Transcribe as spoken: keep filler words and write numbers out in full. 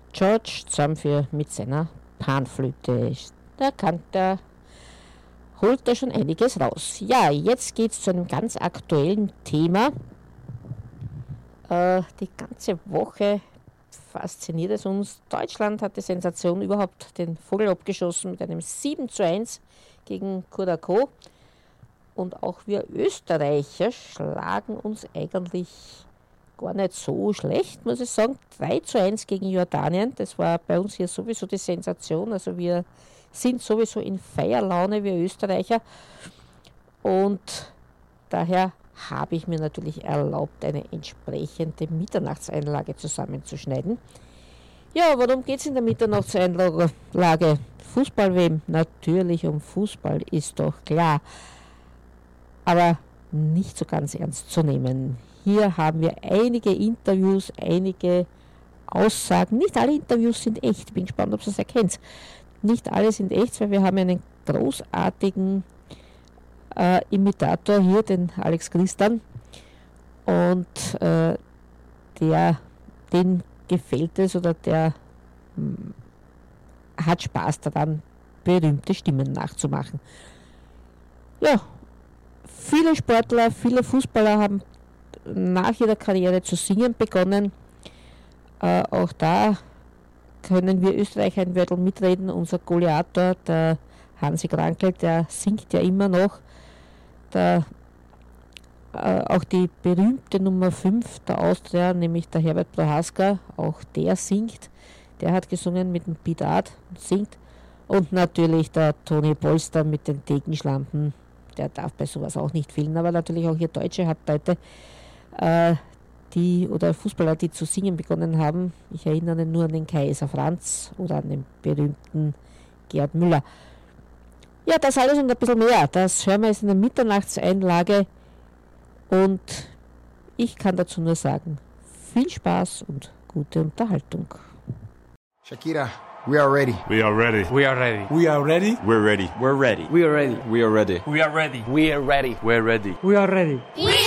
George zusammen für mit seiner Panflöte. Da kann der, holt er schon einiges raus. Ja, jetzt geht es zu einem ganz aktuellen Thema. Äh, die ganze Woche fasziniert es uns. Deutschland hat die Sensation überhaupt den Vogel abgeschossen mit einem sieben zu eins gegen Curacao. Und auch wir Österreicher schlagen uns eigentlich gar nicht so schlecht, muss ich sagen. drei zu eins gegen Jordanien, das war bei uns hier sowieso die Sensation. Also wir sind sowieso in Feierlaune, wir Österreicher. Und daher habe ich mir natürlich erlaubt, eine entsprechende Mitternachtseinlage zusammenzuschneiden. Ja, worum geht es in der Mitternachtseinlage? Fußball-W M? Natürlich um Fußball, ist doch klar. Aber nicht so ganz ernst zu nehmen. Hier haben wir einige Interviews, einige Aussagen. Nicht alle Interviews sind echt. Ich bin gespannt, ob ihr es erkennt. Nicht alle sind echt, weil wir haben einen großartigen äh, Imitator hier, den Alex Christian. Und äh, der, den gefällt es oder der mh, hat Spaß daran, berühmte Stimmen nachzumachen. Ja, viele Sportler, viele Fußballer haben nach ihrer Karriere zu singen begonnen. Äh, auch da können wir Österreicher ein Wörtel mitreden. Unser Goliator, der Hansi Krankel, der singt ja immer noch. Der, äh, auch die berühmte Nummer fünf der Austria, nämlich der Herbert Prohaska, auch der singt. Der hat gesungen mit dem Piet Art und singt. Und natürlich der Toni Polster mit den Degenschlampen. Der darf bei sowas auch nicht fehlen, aber natürlich auch hier Deutsche hat Leute, äh, die oder Fußballer, die zu singen begonnen haben. Ich erinnere nur an den Kaiser Franz oder an den berühmten Gerd Müller. Ja, das alles und ein bisschen mehr, das hören wir jetzt in der Mitternachtseinlage und ich kann dazu nur sagen, viel Spaß und gute Unterhaltung. Shakira, we are ready. We are ready. We are ready. We are ready. We're ready. We're ready. We are ready. We are ready. We are ready. We are ready. We're ready. We are ready. We